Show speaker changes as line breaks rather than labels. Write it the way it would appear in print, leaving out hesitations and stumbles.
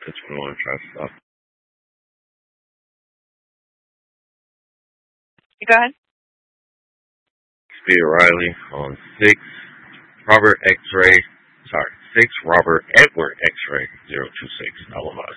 That's what I want to try to stop.
You go ahead.
Speed Riley on 6 Robert X-ray. Sorry, 6 Robert Edward X-ray 026 Alabama.